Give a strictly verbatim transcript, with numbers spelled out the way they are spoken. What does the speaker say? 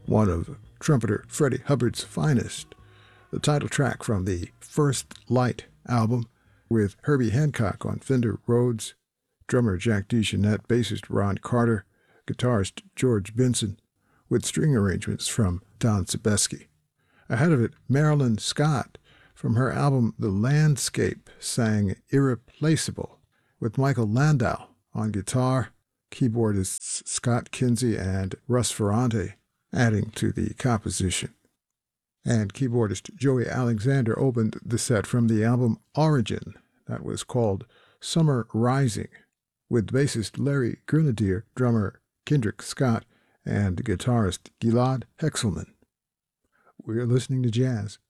one of trumpeter Freddie Hubbard's finest, the title track from the First Light album, with Herbie Hancock on Fender Rhodes, drummer Jack DeJohnette, bassist Ron Carter, guitarist George Benson, with string arrangements from Don Sebesky. Ahead of it, Marilyn Scott, from her album The Landscape, sang Irreplaceable, with Michael Landau on guitar, keyboardists Scott Kinsey and Russ Ferrante adding to the composition. And keyboardist Joey Alexander opened the set from the album Origin, that was called Summer Rising, with bassist Larry Grenadier, drummer Kendrick Scott, and guitarist Gilad Hexelman. We're listening to jazz